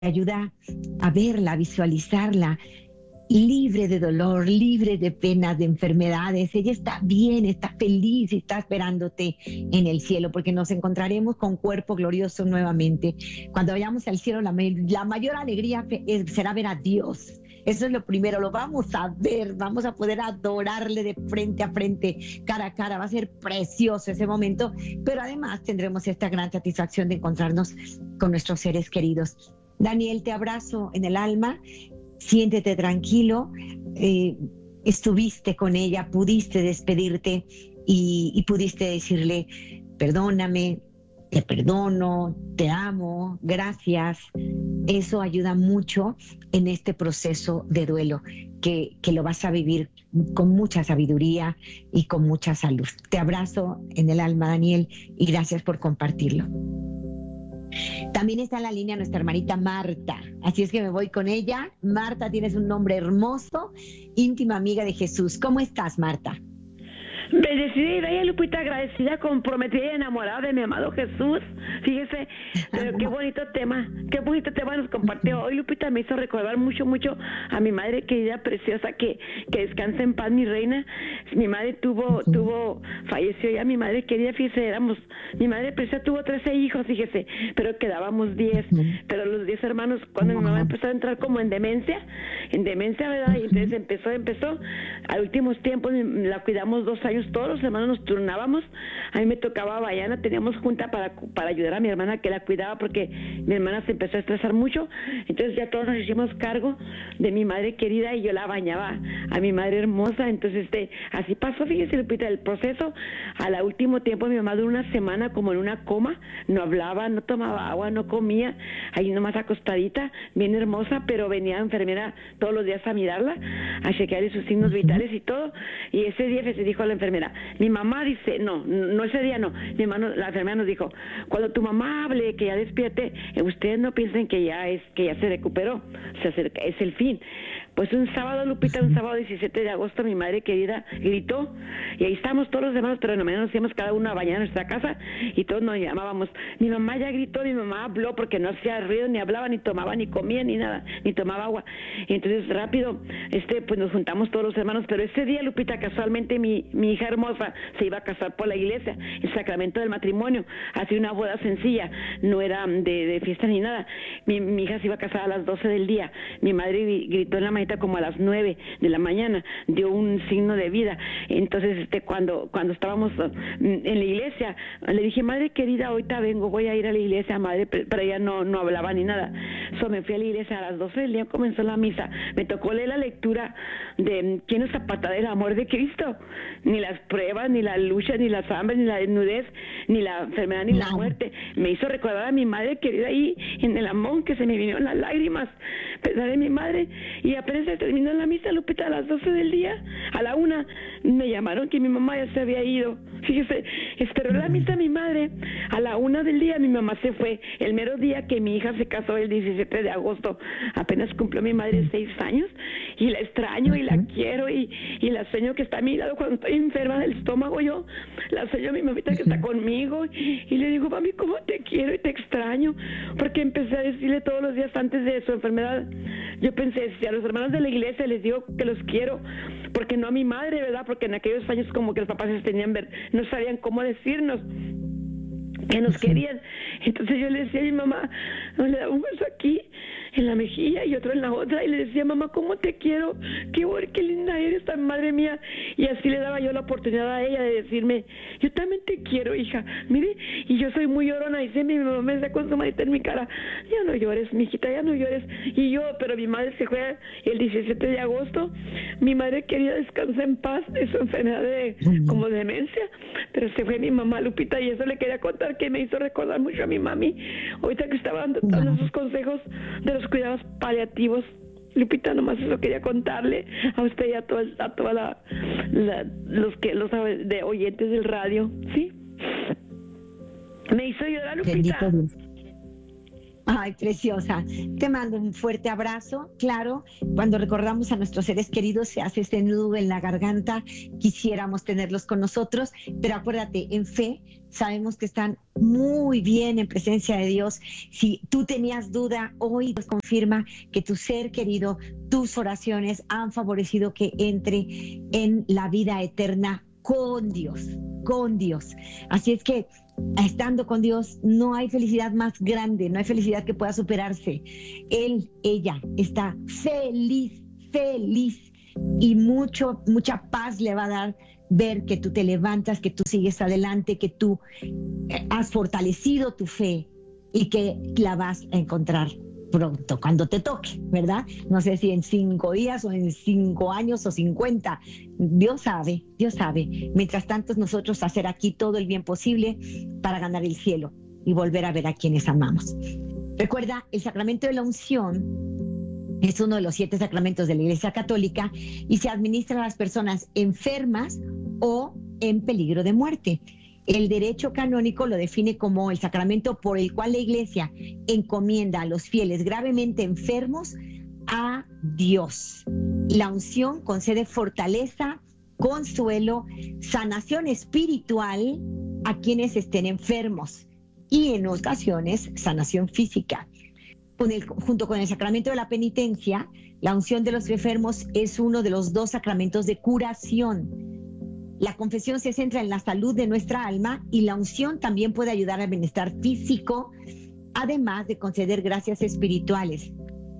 ayuda a verla, a visualizarla, libre de dolor, libre de penas, de enfermedades. Ella está bien, está feliz y está esperándote en el cielo, porque nos encontraremos con cuerpo glorioso nuevamente. Cuando vayamos al cielo, la mayor alegría será ver a Dios. Eso es lo primero, lo vamos a ver, vamos a poder adorarle de frente a frente, cara a cara. Va a ser precioso ese momento, pero además tendremos esta gran satisfacción de encontrarnos con nuestros seres queridos. Daniel, te abrazo en el alma. Siéntete tranquilo, estuviste con ella, pudiste despedirte y pudiste decirle, perdóname, te perdono, te amo, gracias. Eso ayuda mucho en este proceso de duelo, que lo vas a vivir con mucha sabiduría y con mucha salud. Te abrazo en el alma, Daniel, y gracias por compartirlo. También está en la línea nuestra hermanita Marta, así es que me voy con ella. Marta, tienes un nombre hermoso, íntima amiga de Jesús. ¿Cómo estás, Marta? Bendecida y bella, Lupita, agradecida, comprometida y enamorada de mi amado Jesús. Fíjese, pero qué bonito tema nos compartió hoy, Lupita. Me hizo recordar mucho a mi madre querida, preciosa, que descanse en paz, mi reina. Mi madre falleció ya, mi madre querida, fíjese, mi madre preciosa tuvo 13 hijos, fíjese, pero quedábamos 10, pero los 10 hermanos, cuando mi mamá empezó a entrar como en demencia, ¿verdad? Y entonces empezó, a últimos tiempos la cuidamos 2 años, todos los hermanos nos turnábamos. A mí me tocaba mañana, teníamos junta para ayudar a mi hermana que la cuidaba, porque mi hermana se empezó a estresar mucho. Entonces ya todos nos hicimos cargo de mi madre querida y yo la bañaba a mi madre hermosa. Entonces así pasó, fíjese, Lupita, el proceso. Al último tiempo mi mamá duró una semana como en una coma, no hablaba, no tomaba agua, no comía, ahí nomás acostadita, bien hermosa, pero venía la enfermera todos los días a mirarla, a chequearle sus signos vitales y todo. Y ese día se dijo a la enfermera, mi mamá dice, no ese día no, la enfermera nos dijo, cuando tu mamá hable, que ya despierte, ustedes no piensen que ya se recuperó, es el fin. Pues un sábado, Lupita, un sábado 17 de agosto, mi madre querida gritó, y ahí estábamos todos los demás, pero en la mañana nos íbamos cada uno a bañar en nuestra casa, y todos nos llamábamos, mi mamá ya gritó, mi mamá habló, porque no hacía ruido, ni hablaba, ni tomaba, ni comía, ni nada, ni tomaba agua. Y entonces rápido, pues nos juntamos todos los hermanos, pero ese día, Lupita, casualmente mi hija hermosa se iba a casar por la iglesia, el sacramento del matrimonio, hacía una boda sencilla, no era de fiesta ni nada. Mi hija se iba a casar a las 12 del día, mi madre gritó en la mañana como a las 9 de la mañana, dio un signo de vida. Entonces cuando estábamos en la iglesia, le dije, madre querida, ahorita vengo, voy a ir a la iglesia, madre, pero ella no hablaba ni nada. Me fui a la iglesia a las 12 del día, comenzó la misa, me tocó leer la lectura de ¿quién es zapata del amor de Cristo? Ni las pruebas, ni la lucha, ni las hambres, ni la desnudez, ni la enfermedad, ni la muerte. Me hizo recordar a mi madre querida ahí en el amón, que se me vinieron las lágrimas, pensar en mi madre. Y apenas se terminó la misa, Lupita, a las 12 del día, a la 1 me llamaron que mi mamá ya se había ido. Fíjese, esperó la misa mi madre, a la 1 del día mi mamá se fue, el mero día que mi hija se casó, el 17 de agosto, apenas cumplió mi madre 6 años, y la extraño y la quiero, y la sueño que está a mi lado cuando estoy enferma del estómago. Yo la sueño a mi mamita que está conmigo, y le digo, mami, cómo te quiero y te extraño, porque empecé a decirle todos los días antes de su enfermedad. Yo pensé, si a los hermanos de la iglesia les digo que los quiero, porque no a mi madre, ¿verdad? Porque en aquellos años como que los papás no sabían cómo decirnos que nos querían. Entonces yo le decía a mi mamá, le daba un beso aquí en la mejilla y otro en la otra, y le decía, mamá, cómo te quiero, qué linda eres, tan madre mía. Y así le daba yo la oportunidad a ella de decirme, yo también te quiero, hija, mire. Y yo soy muy llorona, y siempre mi mamá me decía con su manita en mi cara, ya no llores, mijita, ya no llores. Pero mi madre se fue el 17 de agosto, mi madre quería descansar en paz de su enfermedad como demencia, pero se fue mi mamá, Lupita, y eso le quería contar, que me hizo recordar mucho a mi mami, ahorita que estaba dando esos consejos de los cuidados paliativos. Lupita, nomás eso quería contarle a usted y a todos los de oyentes del radio, ¿sí? Me hizo llorar, Lupita. Ay, preciosa. Te mando un fuerte abrazo. Claro, cuando recordamos a nuestros seres queridos se hace este nudo en la garganta. Quisiéramos tenerlos con nosotros, pero acuérdate, en fe sabemos que están muy bien en presencia de Dios. Si tú tenías duda, hoy nos confirma que tu ser querido, tus oraciones han favorecido que entre en la vida eterna con Dios, con Dios. Así es que estando con Dios no hay felicidad más grande, no hay felicidad que pueda superarse. Él, ella está feliz, feliz, y mucha paz le va a dar ver que tú te levantas, que tú sigues adelante, que tú has fortalecido tu fe y que la vas a encontrar pronto, cuando te toque, ¿verdad? No sé si en 5 días o en 5 años o 50. Dios sabe, Dios sabe. Mientras tanto, nosotros hacer aquí todo el bien posible para ganar el cielo y volver a ver a quienes amamos. Recuerda, el sacramento de la unción es uno de los 7 sacramentos de la Iglesia Católica y se administra a las personas enfermas o en peligro de muerte. El derecho canónico lo define como el sacramento por el cual la Iglesia encomienda a los fieles gravemente enfermos a Dios. La unción concede fortaleza, consuelo, sanación espiritual a quienes estén enfermos y en ocasiones sanación física. Junto con el sacramento de la penitencia, la unción de los enfermos es uno de los 2 sacramentos de curación. La confesión se centra en la salud de nuestra alma y la unción también puede ayudar al bienestar físico, además de conceder gracias espirituales.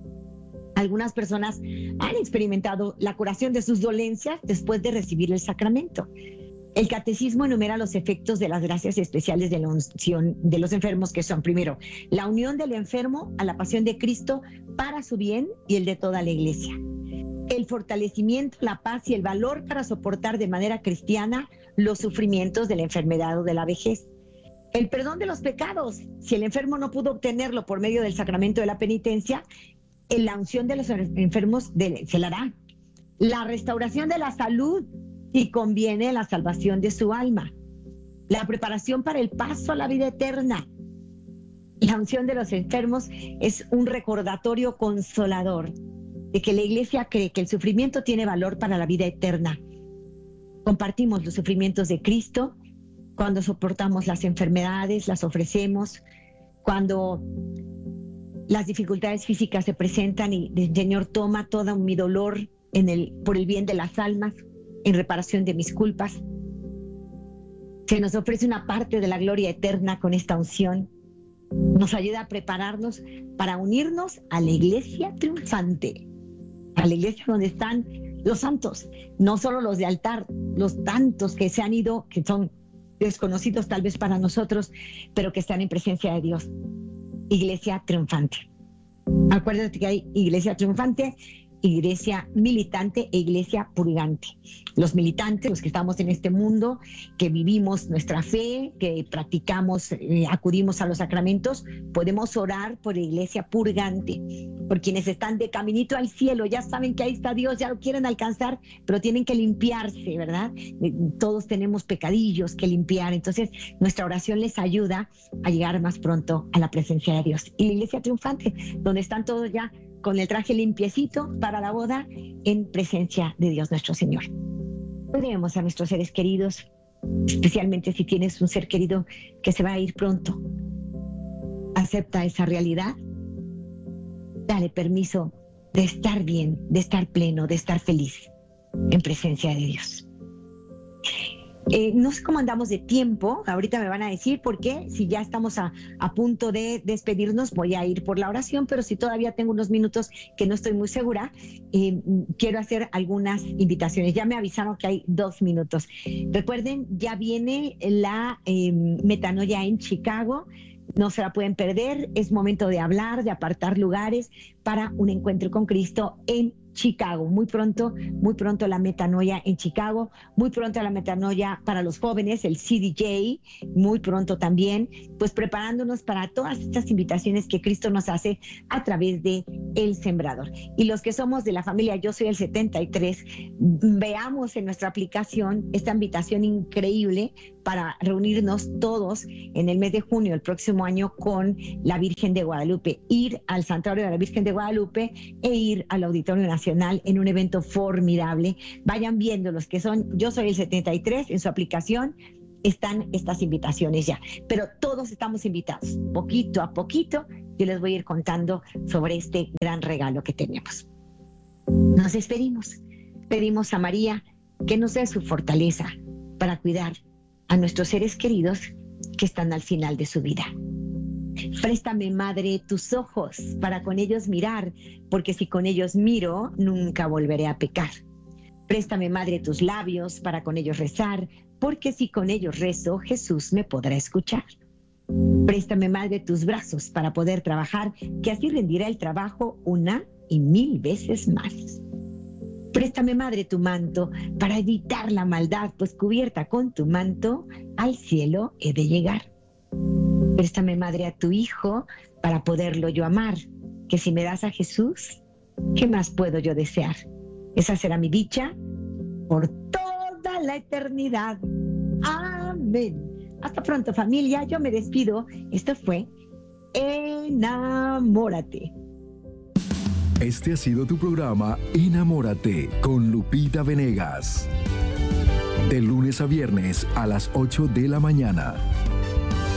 Algunas personas han experimentado la curación de sus dolencias después de recibir el sacramento. El catecismo enumera los efectos de las gracias especiales de la unción de los enfermos, que son, primero, la unión del enfermo a la pasión de Cristo para su bien y el de toda la Iglesia. El fortalecimiento, la paz y el valor para soportar de manera cristiana los sufrimientos de la enfermedad o de la vejez. El perdón de los pecados, si el enfermo no pudo obtenerlo por medio del sacramento de la penitencia, en la unción de los enfermos se la hará. La restauración de la salud, si conviene la salvación de su alma. La preparación para el paso a la vida eterna. La unción de los enfermos es un recordatorio consolador de que la Iglesia cree que el sufrimiento tiene valor para la vida eterna. Compartimos los sufrimientos de Cristo cuando soportamos las enfermedades, las ofrecemos, cuando las dificultades físicas se presentan y el Señor toma todo mi dolor por el bien de las almas, en reparación de mis culpas. Se nos ofrece una parte de la gloria eterna con esta unción. Nos ayuda a prepararnos para unirnos a la Iglesia triunfante, a la Iglesia donde están los santos, no solo los de altar, los tantos que se han ido, que son desconocidos tal vez para nosotros, pero que están en presencia de Dios. Iglesia triunfante. Acuérdate que hay Iglesia triunfante, Iglesia militante e Iglesia purgante. Los militantes, los que estamos en este mundo, que vivimos nuestra fe, que practicamos, acudimos a los sacramentos, podemos orar por la Iglesia purgante, por quienes están de caminito al cielo, ya saben que ahí está Dios, ya lo quieren alcanzar, pero tienen que limpiarse, ¿verdad? Todos tenemos pecadillos que limpiar, entonces nuestra oración les ayuda a llegar más pronto a la presencia de Dios. Y la Iglesia triunfante, donde están todos ya con el traje limpiecito para la boda, en presencia de Dios nuestro Señor. Oremos a nuestros seres queridos, especialmente si tienes un ser querido que se va a ir pronto. Acepta esa realidad. Dale permiso de estar bien, de estar pleno, de estar feliz en presencia de Dios. No sé cómo andamos de tiempo, ahorita me van a decir, porque si ya estamos a punto de despedirnos, voy a ir por la oración, pero si todavía tengo unos minutos que no estoy muy segura, quiero hacer algunas invitaciones. Ya me avisaron que hay 2 minutos. Recuerden, ya viene la metanoia en Chicago. No se la pueden perder, es momento de hablar, de apartar lugares para un encuentro con Cristo en Chicago. Muy pronto la metanoia en Chicago, muy pronto la metanoia para los jóvenes, el CDJ, muy pronto también, pues preparándonos para todas estas invitaciones que Cristo nos hace a través de El Sembrador. Y los que somos de la familia Yo Soy el 73, veamos en nuestra aplicación esta invitación increíble para reunirnos todos en el mes de junio del próximo año con la Virgen de Guadalupe, ir al Santuario de la Virgen de Guadalupe e ir al Auditorio Nacional en un evento formidable. Vayan viendo los que son Yo Soy el 73 en su aplicación. Están estas invitaciones ya, pero todos estamos invitados. Poquito a poquito yo les voy a ir contando sobre este gran regalo que tenemos. Nos despedimos. Pedimos a María que nos dé su fortaleza para cuidar a nuestros seres queridos que están al final de su vida. Préstame, Madre, tus ojos para con ellos mirar, porque si con ellos miro, nunca volveré a pecar. Préstame, Madre, tus labios para con ellos rezar, porque si con ellos rezo, Jesús me podrá escuchar. Préstame, Madre, tus brazos para poder trabajar, que así rendirá el trabajo 1 y 1000 veces más. Préstame, Madre, tu manto para evitar la maldad, pues cubierta con tu manto, al cielo he de llegar. Préstame, Madre, a tu Hijo para poderlo yo amar, que si me das a Jesús, ¿qué más puedo yo desear? Esa será mi dicha por toda la eternidad. Amén. Hasta pronto, familia. Yo me despido. Esto fue Enamórate. Este ha sido tu programa Enamórate con Lupita Venegas. De lunes a viernes a las 8 de la mañana.